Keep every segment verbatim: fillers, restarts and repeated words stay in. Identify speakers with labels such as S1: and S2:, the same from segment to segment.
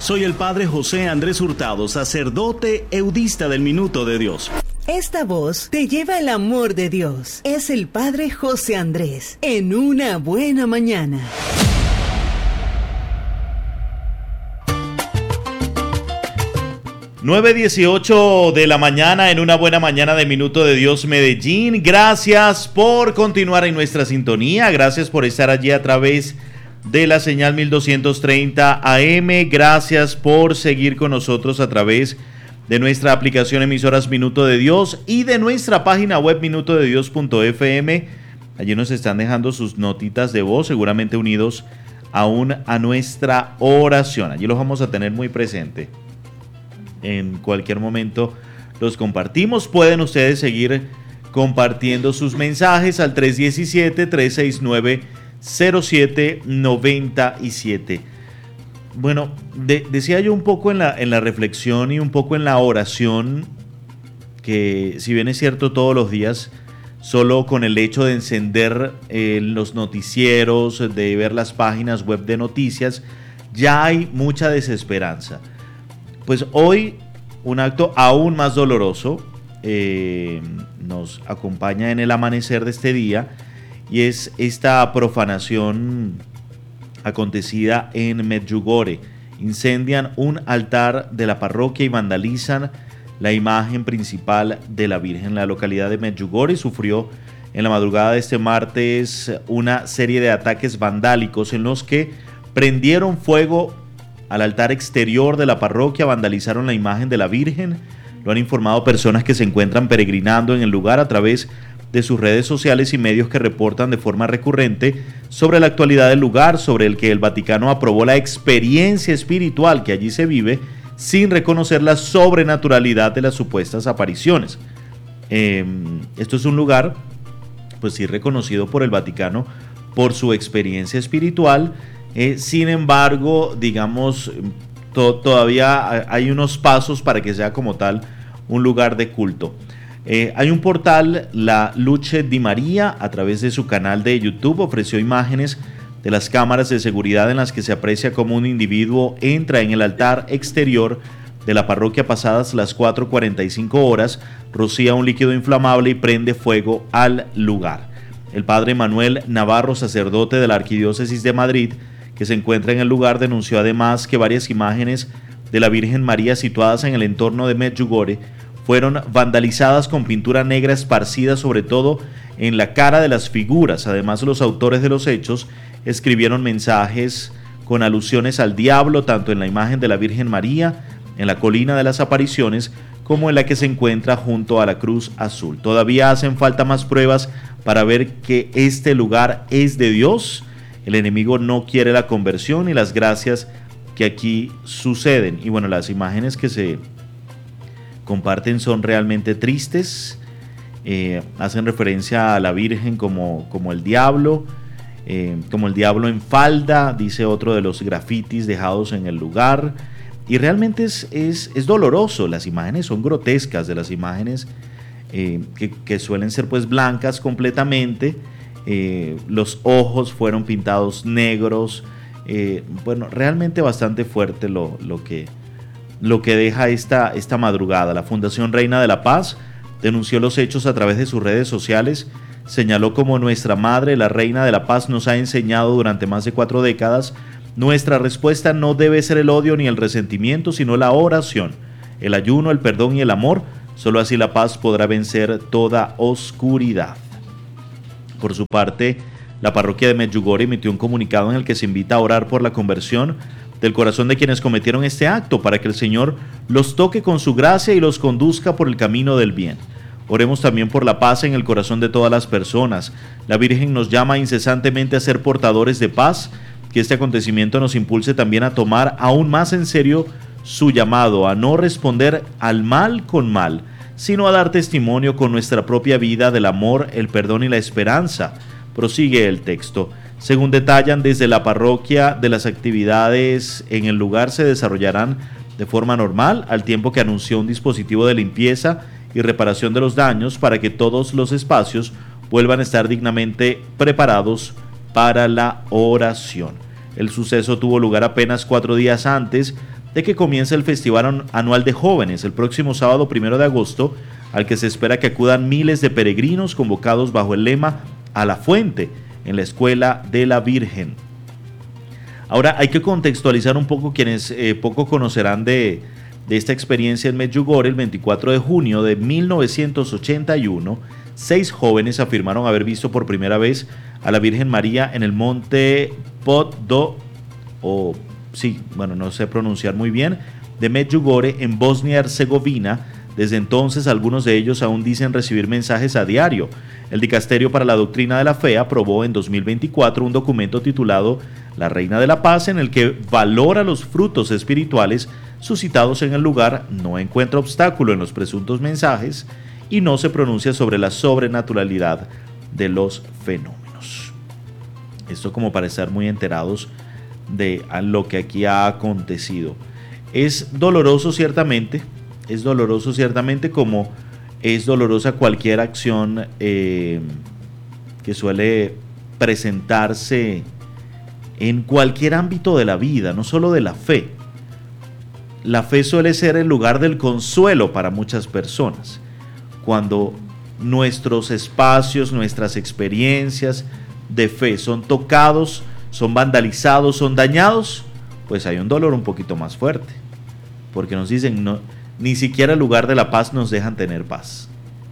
S1: Soy el Padre José Andrés Hurtado, sacerdote eudista del Minuto de Dios.
S2: Esta voz te lleva el amor de Dios. Es el Padre José Andrés, en una buena mañana.
S3: nueve dieciocho de la mañana en una buena mañana de Minuto de Dios Medellín. Gracias por continuar en nuestra sintonía. Gracias por estar allí a través de la señal mil doscientos treinta A M. Gracias por seguir con nosotros a través de nuestra aplicación Emisoras Minuto de Dios y de nuestra página web minuto de dios punto f m. Allí nos están dejando sus notitas de voz, seguramente unidos aún a nuestra oración. Allí los vamos a tener muy presente. En cualquier momento los compartimos. Pueden ustedes seguir compartiendo sus mensajes al tres uno siete, tres seis nueve, cero siete nueve siete. Bueno, de, decía yo un poco en la, en la reflexión y un poco en la oración que, si bien es cierto, todos los días, solo con el hecho de encender eh, los noticieros, de ver las páginas web de noticias, ya hay mucha desesperanza. Pues hoy un acto aún más doloroso eh, nos acompaña en el amanecer de este día, y es esta profanación acontecida en Medjugorje. Incendian un altar de la parroquia y vandalizan la imagen principal de la Virgen. La localidad de Medjugorje sufrió en la madrugada de este martes una serie de ataques vandálicos en los que prendieron fuego al altar exterior de la parroquia, vandalizaron la imagen de la Virgen. Lo han informado personas que se encuentran peregrinando en el lugar a través de sus redes sociales y medios que reportan de forma recurrente sobre la actualidad del lugar, sobre el que el Vaticano aprobó la experiencia espiritual que allí se vive sin reconocer la sobrenaturalidad de las supuestas apariciones. Eh, esto es un lugar, pues sí, reconocido por el Vaticano por su experiencia espiritual. Eh, sin embargo, digamos, to- todavía hay unos pasos para que sea como tal un lugar de culto. Eh, hay un portal, la Luce di María, a través de su canal de YouTube, ofreció imágenes de las cámaras de seguridad en las que se aprecia cómo un individuo entra en el altar exterior de la parroquia pasadas las cuatro cuarenta y cinco horas, rocía un líquido inflamable y prende fuego al lugar. El padre Manuel Navarro, sacerdote de la Arquidiócesis de Madrid, que se encuentra en el lugar, denunció además que varias imágenes de la Virgen María situadas en el entorno de Medjugorje fueron vandalizadas con pintura negra esparcida sobre todo en la cara de las figuras. Además, los autores de los hechos escribieron mensajes con alusiones al diablo, tanto en la imagen de la Virgen María, en la colina de las apariciones, como en la que se encuentra junto a la Cruz Azul. Todavía hacen falta más pruebas para ver que este lugar es de Dios. El enemigo no quiere la conversión y las gracias que aquí suceden. Y bueno, las imágenes que se comparten son realmente tristes. Eh, hacen referencia a la Virgen como, como el diablo, eh, como el diablo en falda, dice otro de los grafitis dejados en el lugar. Y realmente es, es, es doloroso. Las imágenes son grotescas, de las imágenes eh, que, que suelen ser pues blancas completamente. Eh, los ojos fueron pintados negros. Eh, bueno, realmente bastante fuerte lo, lo, que, lo que deja esta, esta madrugada. La Fundación Reina de la Paz denunció los hechos a través de sus redes sociales. Señaló como nuestra Madre, la Reina de la Paz, nos ha enseñado durante más de cuatro décadas. Nuestra respuesta no debe ser el odio ni el resentimiento, sino la oración, el ayuno, el perdón y el amor. Solo así la paz podrá vencer toda oscuridad. Por su parte, la parroquia de Medjugorje emitió un comunicado en el que se invita a orar por la conversión del corazón de quienes cometieron este acto, para que el Señor los toque con su gracia y los conduzca por el camino del bien. Oremos también por la paz en el corazón de todas las personas. La Virgen nos llama incesantemente a ser portadores de paz. Que este acontecimiento nos impulse también a tomar aún más en serio su llamado, a no responder al mal con mal, sino a dar testimonio con nuestra propia vida del amor, el perdón y la esperanza. Prosigue el texto. Según detallan desde la parroquia, de las actividades en el lugar se desarrollarán de forma normal, al tiempo que anunció un dispositivo de limpieza y reparación de los daños para que todos los espacios vuelvan a estar dignamente preparados para la oración. El suceso tuvo lugar apenas cuatro días antes de que comience el Festival Anual de Jóvenes el próximo sábado primero de agosto, al que se espera que acudan miles de peregrinos convocados bajo el lema A la Fuente, en la Escuela de la Virgen. Ahora hay que contextualizar un poco quienes eh, poco conocerán de, de esta experiencia en Medjugorje. El veinticuatro de junio de mil novecientos ochenta y uno, seis jóvenes afirmaron haber visto por primera vez a la Virgen María en el monte Poddo, o sí, bueno, no sé pronunciar muy bien, de Medjugorje en Bosnia-Herzegovina. Desde entonces, algunos de ellos aún dicen recibir mensajes a diario. El Dicasterio para la Doctrina de la Fe aprobó en dos mil veinticuatro un documento titulado La Reina de la Paz, en el que valora los frutos espirituales suscitados en el lugar, no encuentra obstáculo en los presuntos mensajes y no se pronuncia sobre la sobrenaturalidad de los fenómenos. Esto como para estar muy enterados de lo que aquí ha acontecido. Es doloroso ciertamente, es doloroso ciertamente como es dolorosa cualquier acción eh, que suele presentarse en cualquier ámbito de la vida, no solo de la fe. La fe suele ser el lugar del consuelo para muchas personas. Cuando nuestros espacios, nuestras experiencias de fe son tocados, son vandalizados, son dañados, pues hay un dolor un poquito más fuerte, porque nos dicen, no, ni siquiera el lugar de la paz nos dejan tener paz.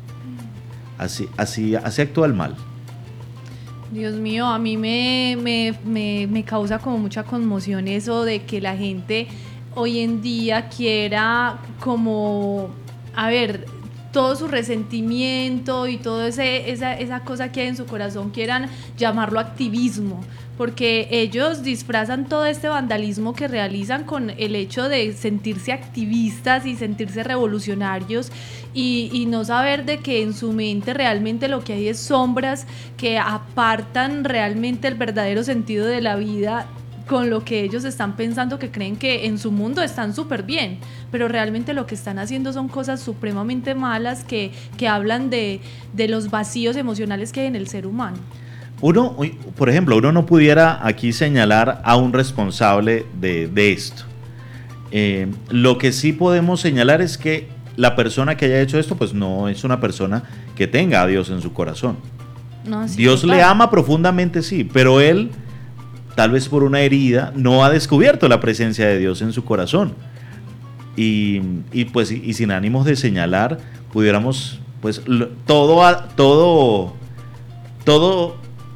S3: Así, así, así actúa el mal.
S4: Dios mío, a mí me, me, me, me causa como mucha conmoción eso de que la gente hoy en día quiera como, a ver, todo su resentimiento y toda esa, esa cosa que hay en su corazón quieran llamarlo activismo, porque ellos disfrazan todo este vandalismo que realizan con el hecho de sentirse activistas y sentirse revolucionarios y, y no saber de que en su mente realmente lo que hay es sombras que apartan realmente el verdadero sentido de la vida con lo que ellos están pensando, que creen que en su mundo están súper bien, pero realmente lo que están haciendo son cosas supremamente malas que, que hablan de, de los vacíos emocionales que hay en el ser humano.
S3: Uno, por ejemplo, uno no pudiera aquí señalar a un responsable de, de esto. Eh, lo que sí podemos señalar es que la persona que haya hecho esto, pues no es una persona que tenga a Dios en su corazón.
S4: No, sí,
S3: Dios
S4: total.
S3: le ama profundamente, sí, pero él, tal vez por una herida, no ha descubierto la presencia de Dios en su corazón. Y, y pues, y, y sin ánimos de señalar, pudiéramos, pues, lo, todo, todo, todo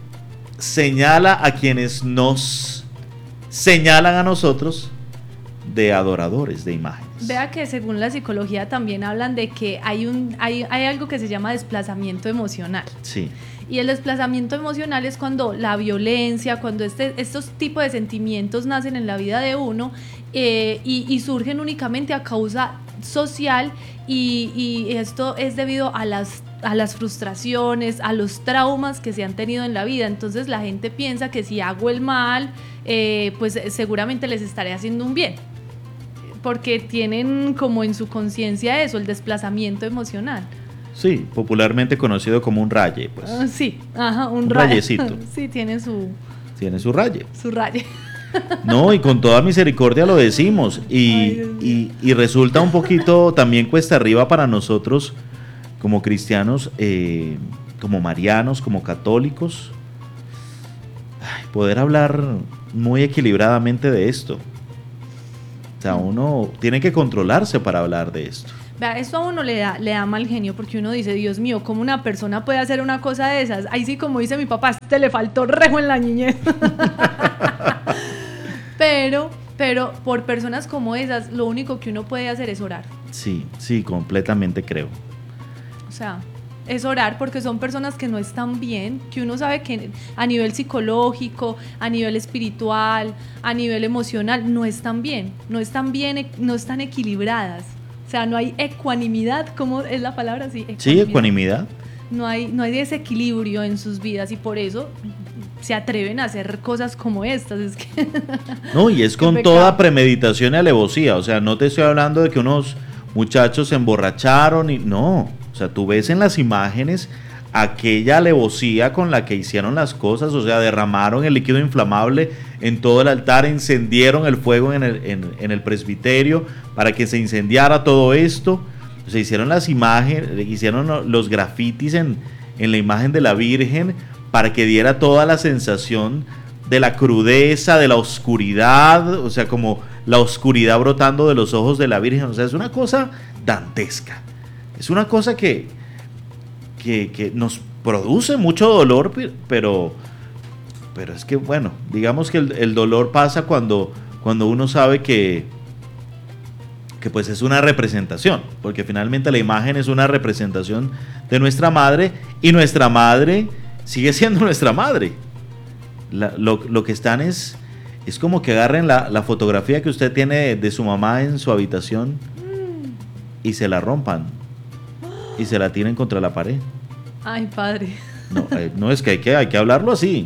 S3: señala a quienes nos señalan a nosotros de adoradores de imágenes.
S4: Vea que según la psicología también hablan de que hay, un, hay, hay algo que se llama desplazamiento emocional.
S3: Sí.
S4: Y el desplazamiento emocional es cuando la violencia, cuando este, estos tipos de sentimientos nacen en la vida de uno eh, y, y surgen únicamente a causa social y, y esto es debido a las, a las frustraciones, a los traumas que se han tenido en la vida. Entonces la gente piensa que si hago el mal, eh, pues seguramente les estaré haciendo un bien, porque tienen como en su conciencia eso, el desplazamiento emocional.
S3: Sí, popularmente conocido como un raye, pues.
S4: Uh, sí, ajá, un,
S3: un
S4: raye.
S3: rayecito.
S4: Sí, tiene su,
S3: Tiene su raye.
S4: su raye.
S3: No, y con toda misericordia lo decimos. Y,
S4: Ay,
S3: y, y resulta un poquito también cuesta arriba para nosotros como cristianos, eh, como marianos, como católicos, ay, poder hablar muy equilibradamente de esto. O sea, uno tiene que controlarse para hablar de esto.
S4: Vea, esto a uno le da, le da mal genio, porque uno dice, Dios mío, ¿cómo una persona puede hacer una cosa de esas? Ahí sí, como dice mi papá, este le faltó rejo en la niñez. pero, pero por personas como esas, lo único que uno puede hacer es orar.
S3: Sí, sí, completamente creo.
S4: O sea, es orar, porque son personas que no están bien, que uno sabe que a nivel psicológico, a nivel espiritual, a nivel emocional, no están bien, no están bien, no están equilibradas. O sea, no hay ecuanimidad, ¿cómo es la palabra? Sí, ecuanimidad.
S3: Sí, ecuanimidad.
S4: No hay, no hay desequilibrio en sus vidas y por eso se atreven a hacer cosas como estas. Es que
S3: no, y es con
S4: pecado.
S3: toda premeditación y alevosía. O sea, no te estoy hablando de que unos muchachos se emborracharon y no. O sea, tú ves en las imágenes aquella alevosía con la que hicieron las cosas, o sea, derramaron el líquido inflamable en todo el altar, encendieron el fuego en el, en, en el presbiterio para que se incendiara todo esto. Se hicieron las imágenes, hicieron los grafitis en, en la imagen de la Virgen para que diera toda la sensación de la crudeza, de la oscuridad, o sea, como la oscuridad brotando de los ojos de la Virgen. O sea, es una cosa dantesca. Es una cosa que, que, que nos produce mucho dolor, pero, pero es que, bueno, digamos que el, el dolor pasa cuando, cuando uno sabe que, que pues es una representación, porque finalmente la imagen es una representación de nuestra madre, y nuestra madre sigue siendo nuestra madre. La, lo, lo que están es, es como que agarren la, la fotografía que usted tiene de, de su mamá en su habitación y se la rompan y se la tiren contra la pared.
S4: Ay, padre.
S3: No, eh, no es que hay, que hay que hablarlo así.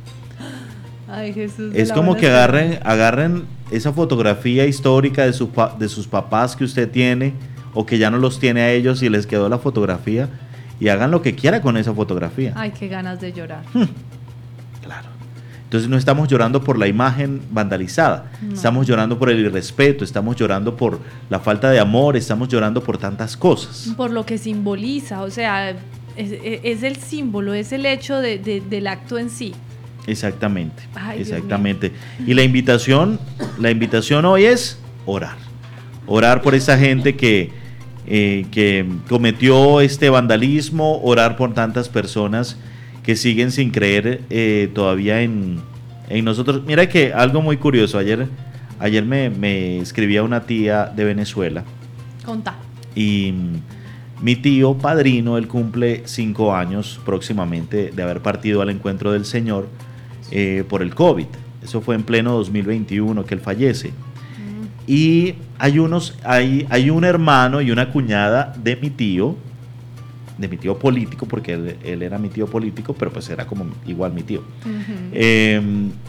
S4: Ay, Jesús.
S3: Es como que agarren, agarren esa fotografía histórica de, su, de sus papás que usted tiene, o que ya no los tiene a ellos y les quedó la fotografía, y hagan lo que quiera con esa fotografía.
S4: Ay, qué ganas de llorar.
S3: Hmm. Claro. Entonces no estamos llorando por la imagen vandalizada, no. Estamos llorando por el irrespeto, estamos llorando por la falta de amor, estamos llorando por tantas cosas.
S4: Por lo que simboliza, o sea, es, es el símbolo, es el hecho de, de, del acto en sí.
S3: Exactamente,
S4: Ay,
S3: exactamente. Y la invitación, la invitación hoy es orar. Orar por esa gente que, eh, que cometió este vandalismo, orar por tantas personas que siguen sin creer eh, todavía en, en nosotros. Mira que algo muy curioso, ayer, ayer me, me escribía una tía de Venezuela.
S4: Contá.
S3: Y mi tío padrino, él cumple cinco años próximamente de haber partido al encuentro del Señor eh, por el COVID. Eso fue en pleno dos mil veintiuno que él fallece. Mm. Y hay, unos, hay, hay un hermano y una cuñada de mi tío, de mi tío político, porque él, él era mi tío político, pero pues era como igual mi tío. Uh-huh. Eh,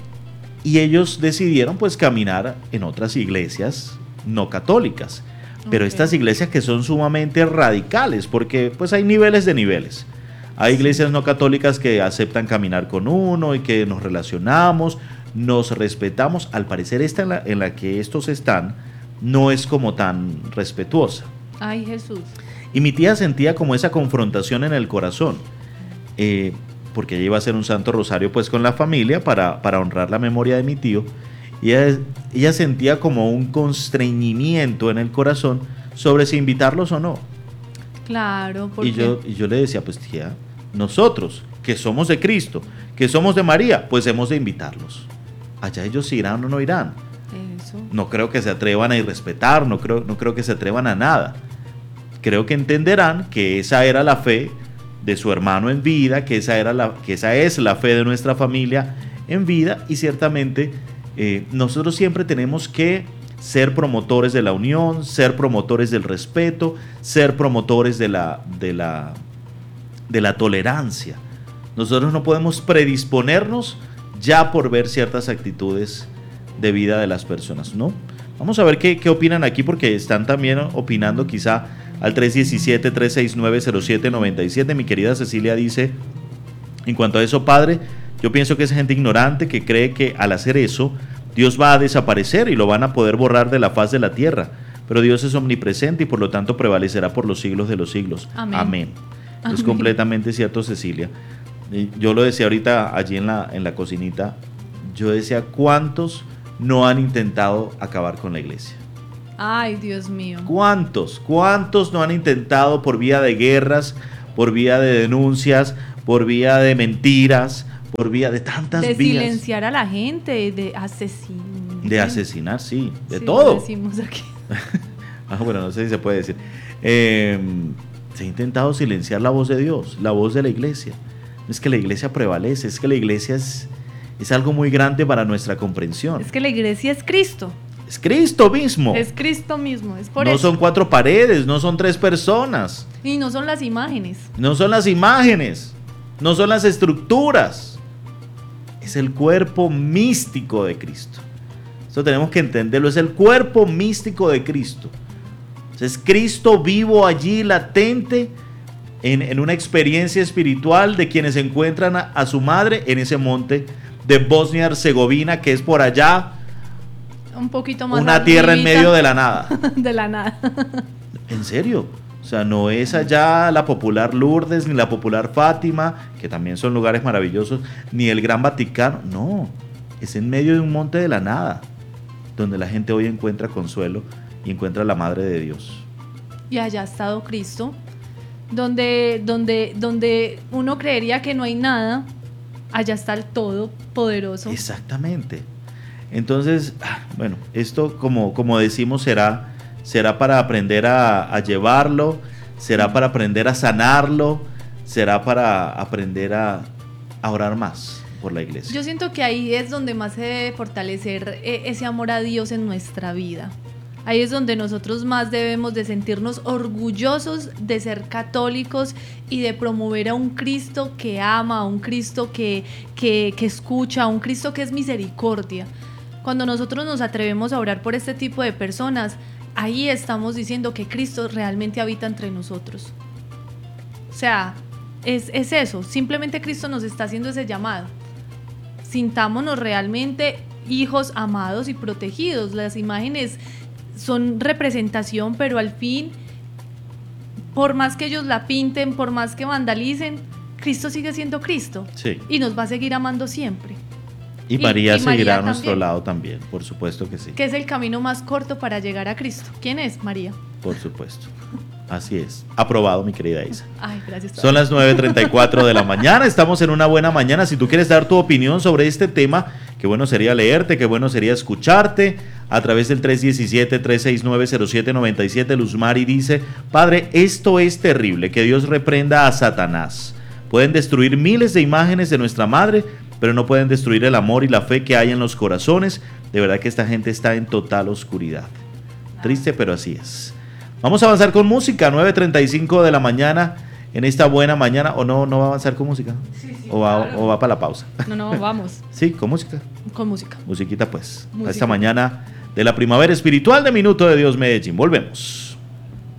S3: y ellos decidieron pues caminar en otras iglesias no católicas, pero okay. Estas iglesias que son sumamente radicales, porque pues hay niveles de niveles. Hay iglesias no católicas que aceptan caminar con uno y que nos relacionamos, nos respetamos. Al parecer esta en la, en la que estos están no es como tan respetuosa.
S4: Ay, Jesús.
S3: Y mi tía sentía como esa confrontación en el corazón, eh, porque ella iba a hacer un santo rosario pues con la familia para, para honrar la memoria de mi tío, y ella, ella sentía como un constreñimiento en el corazón sobre si invitarlos o no.
S4: Claro, porque...
S3: Y yo, y yo le decía, pues tía, nosotros que somos de Cristo, que somos de María, pues hemos de invitarlos. Allá ellos irán o no irán.
S4: Eso.
S3: No creo que se atrevan a irrespetar, no creo, no creo que se atrevan a nada. Creo que entenderán que esa era la fe de su hermano en vida, que esa, era la, que esa es la fe de nuestra familia en vida, y ciertamente eh, nosotros siempre tenemos que ser promotores de la unión, ser promotores del respeto, ser promotores de la, de la, de la tolerancia. Nosotros no podemos predisponernos ya por ver ciertas actitudes de vida de las personas, ¿no? Vamos a ver qué, qué opinan aquí, porque están también opinando quizá al tres uno siete, tres seis nueve, cero siete nueve siete. Mi querida Cecilia dice, en cuanto a eso, padre, yo pienso que es gente ignorante que cree que al hacer eso, Dios va a desaparecer y lo van a poder borrar de la faz de la tierra. Pero Dios es omnipresente y por lo tanto prevalecerá por los siglos de los siglos. Amén. Amén. Amén. Es completamente cierto, Cecilia. Yo lo decía ahorita allí en la, en la cocinita. Yo decía, ¿cuántos no han intentado acabar con la iglesia?
S4: Ay, Dios mío.
S3: ¿Cuántos? ¿Cuántos no han intentado por vía de guerras, por vía de denuncias, por vía de mentiras, por vía de tantas vías?
S4: De silenciar a la gente, de asesinar.
S3: De asesinar, sí, de
S4: sí,
S3: todo.
S4: Lo decimos aquí.
S3: Ah, bueno, no sé si se puede decir. Eh, se ha intentado silenciar la voz de Dios, la voz de la iglesia. Es que la iglesia prevalece, es que la iglesia es, es algo muy grande para nuestra comprensión.
S4: Es que la iglesia es Cristo.
S3: Es Cristo mismo.
S4: Es Cristo mismo, es por
S3: no
S4: eso.
S3: No son cuatro paredes, no son tres personas.
S4: Y no son las imágenes.
S3: No son las imágenes, no son las estructuras. Es el cuerpo místico de Cristo. Esto tenemos que entenderlo, es el cuerpo místico de Cristo. Es Cristo vivo allí, latente, en, en una experiencia espiritual de quienes encuentran a, a su madre en ese monte de Bosnia-Herzegovina, que es por allá
S4: un poquito más
S3: una tierra en
S4: arribita.
S3: medio de la nada.
S4: De la nada.
S3: ¿En serio? O sea, no es allá la popular Lourdes, ni la popular Fátima, que también son lugares maravillosos, ni el Gran Vaticano. No, es en medio de un monte de la nada, donde la gente hoy encuentra consuelo y encuentra la Madre de Dios.
S4: Y allá ha estado Cristo, donde, donde, donde uno creería que no hay nada, allá está el Todopoderoso.
S3: Exactamente. Entonces, bueno, esto como, como decimos será, será para aprender a, a llevarlo, será para aprender a sanarlo, será para aprender a, a orar más por la iglesia.
S4: Yo siento que ahí es donde más se debe fortalecer eh, ese amor a Dios en nuestra vida. Ahí es donde nosotros más debemos de sentirnos orgullosos de ser católicos y de promover a un Cristo que ama, a un Cristo que, que, que escucha, a un Cristo que es misericordia. Cuando nosotros nos atrevemos a orar por este tipo de personas, ahí estamos diciendo que Cristo realmente habita entre nosotros. O sea, es, es eso, simplemente Cristo nos está haciendo ese llamado. Sintámonos realmente hijos amados y protegidos. Las imágenes son representación, pero al fin, por más que ellos la pinten, por más que vandalicen, Cristo sigue siendo Cristo.
S3: Sí.
S4: Y nos va a seguir amando siempre.
S3: Y María
S4: y, y
S3: seguirá
S4: María
S3: a nuestro
S4: también.
S3: lado también, por supuesto que sí.
S4: Que es el camino más corto para llegar a Cristo. ¿Quién es María?
S3: Por supuesto. Así es. Aprobado, mi querida Isa.
S4: Ay, gracias.
S3: Son las nueve treinta y cuatro de la mañana, estamos en una buena mañana. Si tú quieres dar tu opinión sobre este tema, qué bueno sería leerte, qué bueno sería escucharte a través del tres uno siete, tres seis nueve, cero siete nueve siete. Luzmari dice: Padre, esto es terrible, que Dios reprenda a Satanás. Pueden destruir miles de imágenes de nuestra madre, pero no pueden destruir el amor y la fe que hay en los corazones. De verdad que esta gente está en total oscuridad. Triste, pero así es. Vamos a avanzar con música, nueve treinta y cinco de la mañana, en esta buena mañana. ¿O no, no va a avanzar con música?
S4: Sí, sí,
S3: ¿O va,
S4: claro.
S3: o va para la pausa?
S4: No, no, vamos.
S3: Sí, con música.
S4: Con música.
S3: Musiquita pues.
S4: Música.
S3: A esta mañana de la primavera espiritual de Minuto de Dios Medellín. Volvemos.